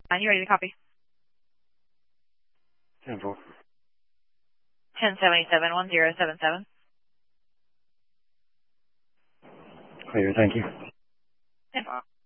You ready to copy? 10-4. 1077-1077. Clear, thank you. 10-4.